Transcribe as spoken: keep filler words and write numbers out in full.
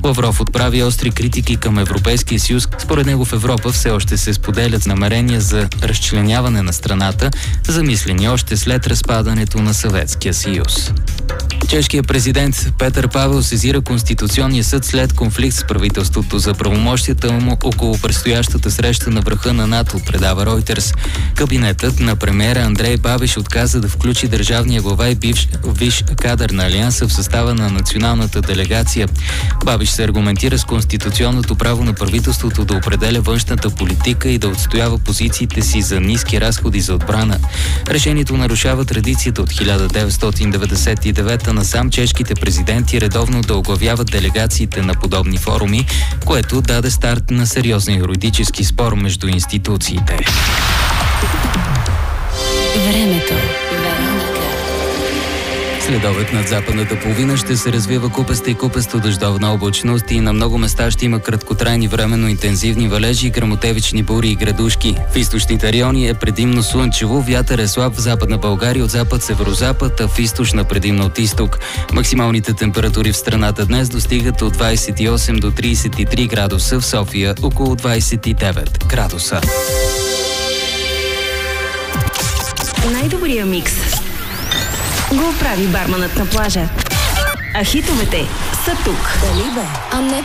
Лавров отправи остри критики към Европейския съюз. Според него в Европа все още се споделят намерения за разчленяване на страната, замислени още след разпадането на Съветския съюз. Чешкият президент Петър Павел сезира Конституционния съд след конфликт с правителството за правомощията му около предстоящата среща на върха на НАТО, предава Ройтерс. Кабинетът на премиера Андрей Бабиш отказа да включи държавния глава и бивш висш кадър на Алианса в състава на националната делегация. Бабиш се аргументира с конституционното право на правителството да определя външната политика и да отстоява позициите си за ниски разходи за отбрана. Решението нарушава традицията от хиляда деветстотин деветдесет и девета насам чешките президенти редовно да оглавяват делегациите на подобни форуми, което даде старт на сериозен юридически спор между институциите. Времето. Следобед над западната половина ще се развива купеста и купесто дъждовна облачност и на много места ще има краткотрайни временно интензивни валежи, гръмотевични бури и градушки. В източните райони е предимно слънчево, вятър е слаб в Западна България от запад-северозапад, а в източна предимно от изток. Максималните температури в страната днес достигат от двадесет и осем до тридесет и три градуса, в София около двадесет и девет градуса. Най-добрия микс го прави барманът на плажа. А хитовете са тук. Дали бе? А не